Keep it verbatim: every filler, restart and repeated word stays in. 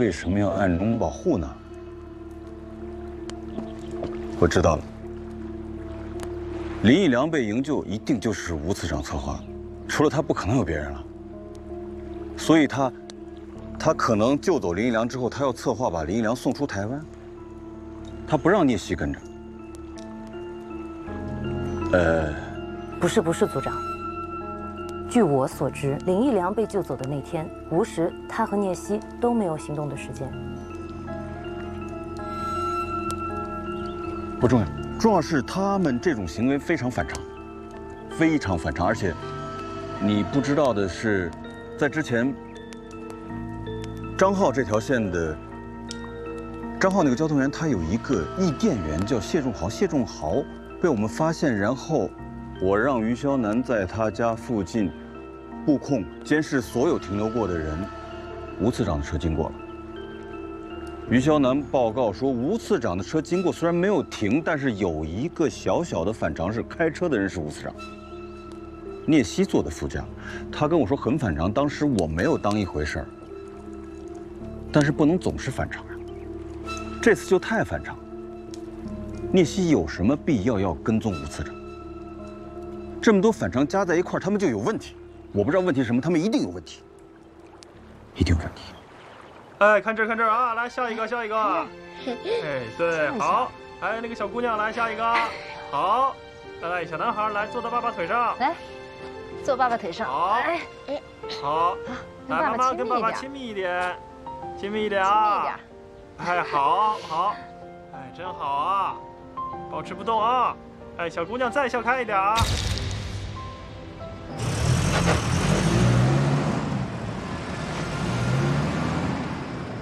为什么要暗中保护呢？我知道了，林义良被营救一定就是吴次长策划的，除了他不可能有别人了。所以他，他可能救走林义良之后，他要策划把林义良送出台湾，他不让聂西跟着。呃， 不是不是，组长。据我所知，林义良被救走的那天，吴时他和聂西都没有行动的时间。 不重要，重要是他们这种行为非常反常，非常反常。而且，你不知道的是，在之前，张浩这条线的张浩那个交通员，他有一个译电员叫谢仲豪，谢仲豪被我们发现，然后我让于霄南在他家附近布控监视所有停留过的人，吴次长的车经过了。于霄南报告说，吴次长的车经过，虽然没有停，但是有一个小小的反常，是开车的人是吴次长，聂西坐的副驾，他跟我说很反常，当时我没有当一回事儿。但是不能总是反常呀，这次就太反常。聂西有什么必要要跟踪吴次长？这么多反常加在一块儿，他们就有问题。我不知道问题是什么，他们一定有问题，一定有问题。 哎，看这儿看这儿啊，来下一个下一个，哎，对，好，哎，那个小姑娘来下一个，好，来来，小男孩来坐到爸爸腿上， 来，坐爸爸腿上， 好， 哎哎， 好，来，妈妈跟爸爸亲密一点，亲密一点啊，亲密一点，哎，好好，哎，真好啊，保持不动啊，哎，小姑娘再笑开一点啊。